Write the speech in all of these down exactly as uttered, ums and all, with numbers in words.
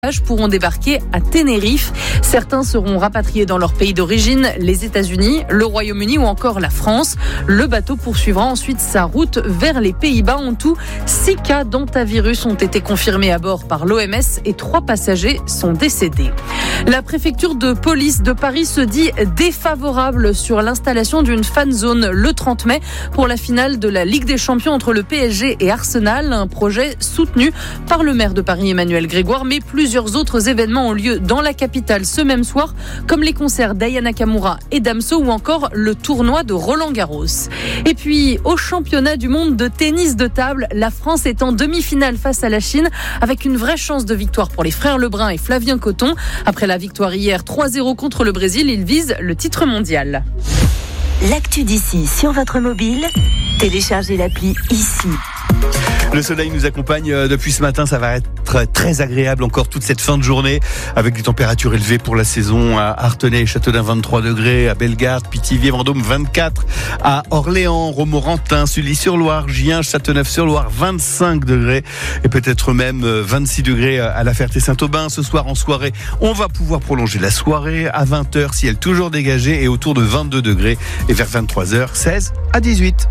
pourront débarquer à Tenerife. Certains seront rapatriés dans leur pays d'origine, les États-Unis, le Royaume-Uni ou encore la France. Le bateau poursuivra ensuite sa route vers les Pays-Bas. En tout, six cas d'hantavirus ont été confirmés à bord par l'O M S et trois passagers sont décédés. La préfecture de police de Paris se dit défavorable sur l'installation d'une fan zone le trente mai pour la finale de la Ligue des Champions entre le P S G et Arsenal. Un projet soutenu par le maire de Paris, Emmanuel Grégoire, mais plusieurs Plusieurs autres événements ont lieu dans la capitale ce même soir, comme les concerts d'Aya Nakamura et Damso ou encore le tournoi de Roland-Garros. Et puis, au championnat du monde de tennis de table, la France est en demi-finale face à la Chine, avec une vraie chance de victoire pour les frères Lebrun et Flavien Coton. Après la victoire hier trois zéro contre le Brésil, ils visent le titre mondial. L'actu d'ici sur votre mobile, téléchargez l'appli ici. Le soleil nous accompagne depuis ce matin, ça va être très agréable encore toute cette fin de journée avec des températures élevées pour la saison à Artenay et Châteaudun vingt-trois degrés, à Bellegarde, Pithiviers, Vendôme vingt-quatre, à Orléans, Romorantin, Sully-sur-Loire, Gien, Châteauneuf-sur-Loire vingt-cinq degrés et peut-être même vingt-six degrés à la Ferté-Saint-Aubin. Ce soir en soirée, on va pouvoir prolonger la soirée à vingt heures, ciel toujours dégagé et autour de vingt-deux degrés et vers vingt-trois heures, seize à dix-huit.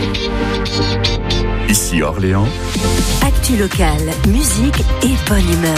Ici Orléans. Actu locale, musique et bonne humeur.